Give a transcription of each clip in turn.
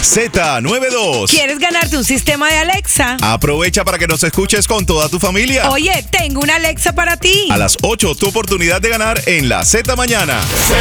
Z92. ¿Quieres ganarte un sistema de Alexa? Aprovecha para que nos escuches con toda tu familia. Oye, tengo una Alexa para ti. A las 8, tu oportunidad de ganar en la Z Mañana.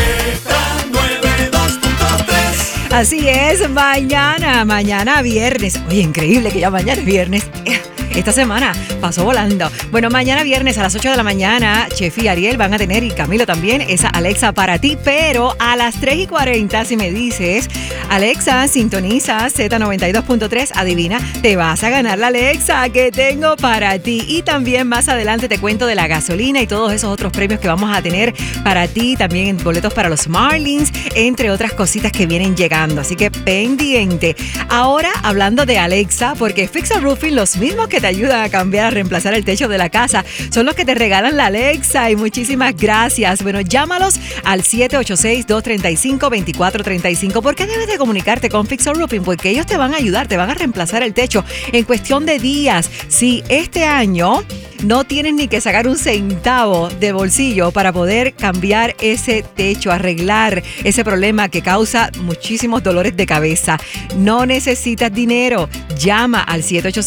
Z92.3. Así es, mañana viernes. Oye, increíble que ya mañana es viernes. Esta semana pasó volando. Bueno, mañana viernes a las 8 de la mañana, Chef y Ariel van a tener, y Camilo también, esa Alexa para ti. Pero a las 3:40, si me dices, Alexa, sintoniza Z92.3, adivina, te vas a ganar la Alexa que tengo para ti. Y también más adelante te cuento de la gasolina y todos esos otros premios que vamos a tener para ti. También boletos para los Marlins, entre otras cositas que vienen llegando. Así que pendiente. Ahora, hablando de Alexa, porque Fixer Roofing, los mismos que te ayudan a cambiar, a reemplazar el techo de la casa, son los que te regalan la Alexa, y muchísimas gracias. Bueno, llámalos al 786-235-2435. ¿Por qué debes de comunicarte con Fixer Roofing? Porque ellos te van a ayudar, te van a reemplazar el techo en cuestión de días. Si este año no tienes ni que sacar un centavo de bolsillo para poder cambiar ese techo, arreglar ese problema que causa muchísimos dolores de cabeza, no necesitas dinero. Llama al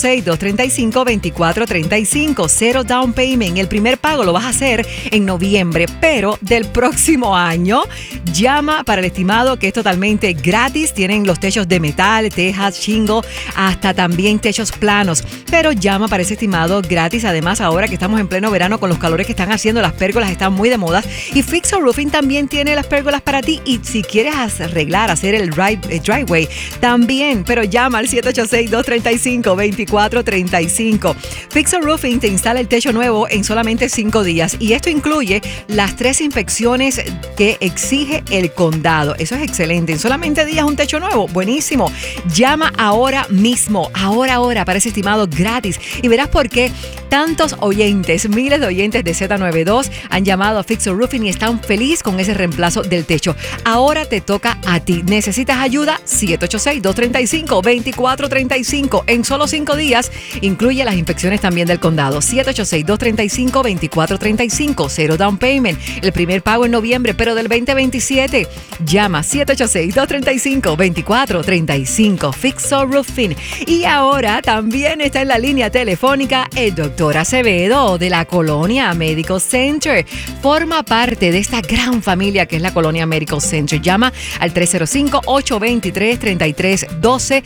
786-235-2435. Cero down payment. El primer pago lo vas a hacer en noviembre, pero del próximo año. Llama para el estimado, que es totalmente gratis. Tienen los techos de metal, tejas, shingle, hasta también techos planos. Pero llama para ese estimado gratis. Además, ahora que estamos en pleno verano con los calores que están haciendo, las pérgolas están muy de moda. Y Fixer Roofing también tiene las pérgolas para ti. Y si quieres arreglar, hacer el driveway, también. Pero llama al 786-235-2435. Fixer Roofing te instala el techo nuevo en solamente 5 días. Y esto incluye las 3 inspecciones que exige el condado. Eso es excelente. En solamente días un techo nuevo. Buenísimo. Llama ahora mismo. Ahora, para ese estimado gratis. Y verás por qué tantos oyentes, miles de oyentes de Z92 han llamado a Fixer Roofing y están felices con ese reemplazo del techo. Ahora te toca a ti. ¿Necesitas ayuda? 786-235-2435. En solo 5 días. Incluye las inspecciones también del condado. 786-235-2435. Cero down payment. El primer pago en noviembre, pero del 2027. Llama 786-235-2435. Fixer Roofing. Y ahora también está en la línea telefónica el doctor Acevedo de la Colonia Medical Center. Forma parte de esta gran familia que es la Colonia Medical Center. Llama al 305-823-3312.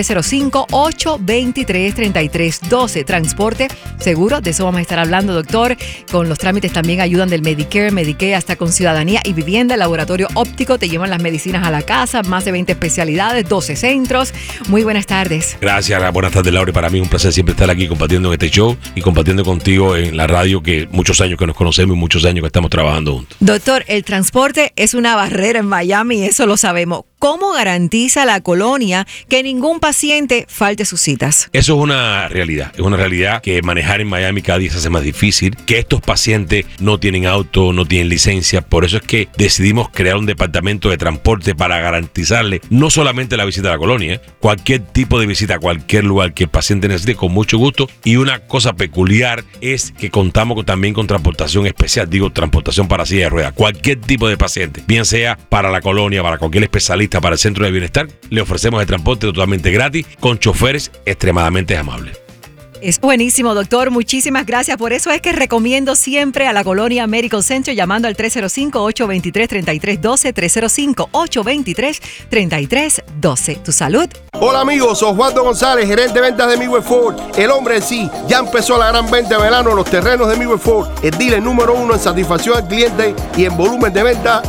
305-823-3312. Transporte seguro, de eso vamos a estar hablando, doctor. Con los trámites también ayudan del Medicare, Medicaid, hasta con ciudadanía y vivienda. El laboratorio óptico, te llevan las medicinas a la casa. Más de 20 especialidades, 12 centros. Muy buenas tardes. Gracias, buenas tardes, Laura. Para mí es un placer siempre estar aquí compartiendo en este show y compartiendo contigo en la radio, que muchos años que nos conocemos y muchos años que estamos trabajando juntos. Doctor, el transporte es una barrera en Miami, eso lo sabemos. ¿Cómo garantiza la colonia que ningún paciente falte sus citas? Eso es una realidad. Es una realidad que manejar en Miami cada día se hace más difícil, que estos pacientes no tienen auto, no tienen licencia. Por eso es que decidimos crear un departamento de transporte para garantizarle no solamente la visita a la colonia, cualquier tipo de visita a cualquier lugar que el paciente necesite, con mucho gusto. Y una cosa peculiar es que contamos también con transportación especial, transportación para silla de ruedas. Cualquier tipo de paciente, bien sea para la colonia, para cualquier especialista, para el centro de bienestar, le ofrecemos el transporte totalmente gratis con choferes extremadamente amables. Es buenísimo, doctor. Muchísimas gracias. Por eso es que recomiendo siempre a la Colonia Medical Center llamando al 305-823-3312, 305-823-3312. ¿Tu salud? Hola amigos, Osvaldo González, gerente de ventas de Midway Ford. El hombre en sí, ya empezó la gran venta de verano en los terrenos de Midway Ford, el dealer número 1 en satisfacción al cliente y en volumen de venta